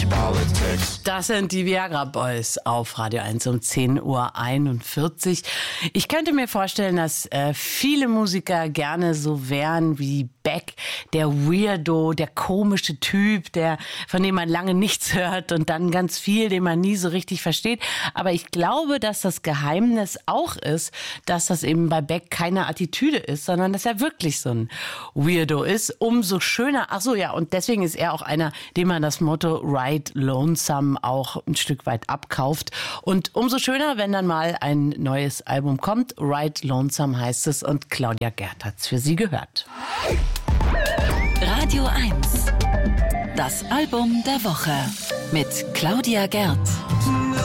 Das sind die Viagra Boys auf Radio 1 um 10:41 Uhr. Ich könnte mir vorstellen, dass viele Musiker gerne so wären wie Beck, der Weirdo, der komische Typ, von dem man lange nichts hört und dann ganz viel, den man nie so richtig versteht. Aber ich glaube, dass das Geheimnis auch ist, dass das eben bei Beck keine Attitüde ist, sondern dass er wirklich so ein Weirdo ist. Umso schöner. Ach so, ja, und deswegen ist er auch einer, dem man das Motto Ride Lonesome auch ein Stück weit abkauft. Und umso schöner, wenn dann mal ein neues Album kommt. Ride Lonesome heißt es und Claudia Gerd hat's für Sie gehört. Radio 1. Das Album der Woche mit Claudia Gerd.